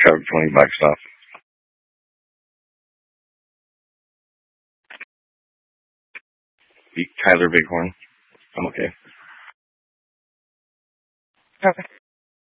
cover $20 off. Tyler Bighorn. I'm okay. Okay.